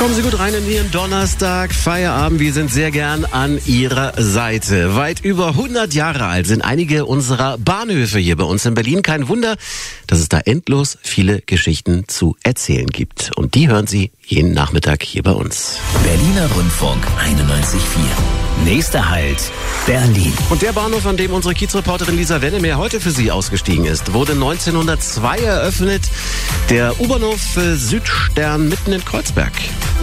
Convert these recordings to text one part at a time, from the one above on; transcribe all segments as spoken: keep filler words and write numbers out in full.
Kommen Sie gut rein in Ihren Donnerstag, Feierabend. Wir sind sehr gern an Ihrer Seite. Weit über hundert Jahre alt sind einige unserer Bahnhöfe hier bei uns in Berlin. Kein Wunder, dass es da endlos viele Geschichten zu erzählen gibt. Und die hören Sie jeden Nachmittag hier bei uns. Berliner Rundfunk einundneunzig Komma vier. Nächster Halt, Berlin. Und der Bahnhof, an dem unsere Kiezreporterin Lisa Wennemeyer heute für Sie ausgestiegen ist, wurde neunzehnhundertzwei eröffnet. Der U-Bahnhof Südstern mitten in Kreuzberg.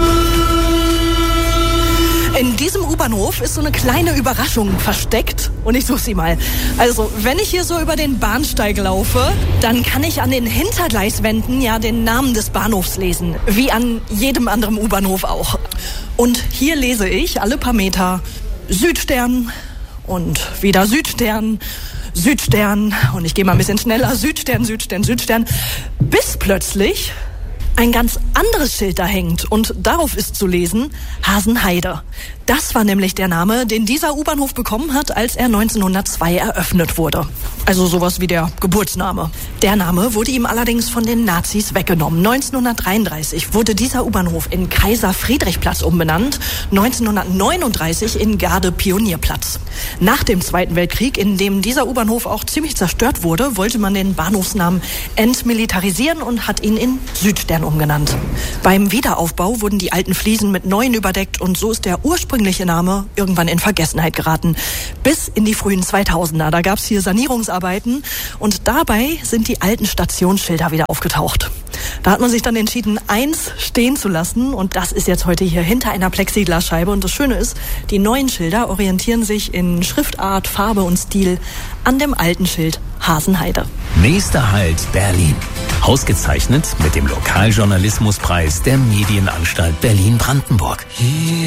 In diesem U-Bahnhof ist so eine kleine Überraschung versteckt und ich suche sie mal. Also, wenn ich hier so über den Bahnsteig laufe, dann kann ich an den Hintergleiswänden ja den Namen des Bahnhofs lesen, wie an jedem anderen U-Bahnhof auch. Und hier lese ich alle paar Meter Südstern und wieder Südstern, Südstern und ich gehe mal ein bisschen schneller, Südstern, Südstern, Südstern, bis plötzlich ein ganz anderes Schild da hängt und darauf ist zu lesen Hasenheide. Das war nämlich der Name, den dieser U-Bahnhof bekommen hat, als er neunzehnhundertzwei eröffnet wurde. Also sowas wie der Geburtsname. Der Name wurde ihm allerdings von den Nazis weggenommen. neunzehnhundertdreiunddreißig wurde dieser U-Bahnhof in Kaiser-Friedrich-Platz umbenannt, neunzehnhundertneununddreißig in Garde-Pionierplatz. Nach dem Zweiten Weltkrieg, in dem dieser U-Bahnhof auch ziemlich zerstört wurde, wollte man den Bahnhofsnamen entmilitarisieren und hat ihn in Südstern umgenannt. Beim Wiederaufbau wurden die alten Fliesen mit neuen überdeckt und so ist der ursprüngliche Name irgendwann in Vergessenheit geraten. Bis in die frühen zweitausender. Da gab es hier Sanierungsarbeiten und dabei sind die alten Stationsschilder wieder aufgetaucht. Da hat man sich dann entschieden, eins stehen zu lassen und das ist jetzt heute hier hinter einer Plexiglasscheibe. Und das Schöne ist, die neuen Schilder orientieren sich in Schriftart, Farbe und Stil an dem alten Schild Hasenheide. Nächster Halt, Berlin. Ausgezeichnet mit dem Lokaljournalismuspreis der Medienanstalt Berlin-Brandenburg.